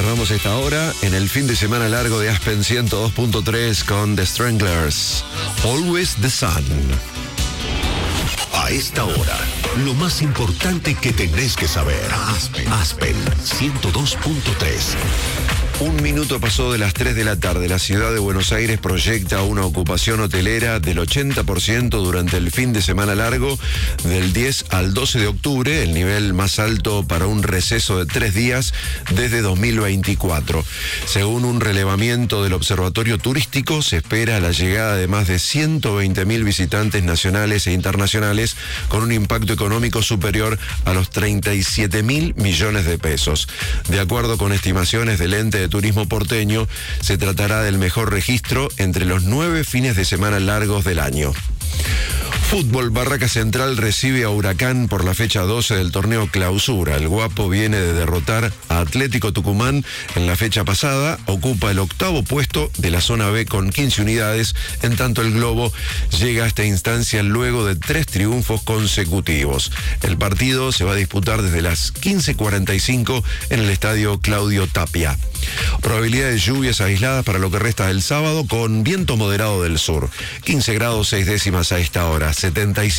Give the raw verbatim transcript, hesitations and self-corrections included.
Cerramos esta hora en el fin de semana largo de Aspen ciento dos punto tres con The Stranglers. Always the Sun. A esta hora, lo más importante que tenés que saber. Aspen, Aspen ciento dos punto tres. Un minuto pasó de las tres de la tarde. La ciudad de Buenos Aires proyecta una ocupación hotelera del ochenta por ciento durante el fin de semana largo del diez al doce de octubre, el nivel más alto para un receso de tres días desde dos mil veinticuatro. Según un relevamiento del Observatorio Turístico, se espera la llegada de más de ciento veinte mil visitantes nacionales e internacionales con un impacto económico superior a los treinta y siete mil millones de pesos. De acuerdo con estimaciones del ente de turismo porteño, se tratará del mejor registro entre los nueve fines de semana largos del año. Fútbol, Barraca Central recibe a Huracán por la fecha doce del torneo Clausura. El Guapo viene de derrotar a Atlético Tucumán en la fecha pasada, ocupa el octavo puesto de la zona B con quince unidades, en tanto el Globo llega a esta instancia luego de tres triunfos consecutivos. El partido se va a disputar desde las quince cuarenta y cinco en el estadio Claudio Tapia. Probabilidad de lluvias aisladas para lo que resta del sábado con viento moderado del sur. quince grados seis décimas a esta hora, setenta y cinco.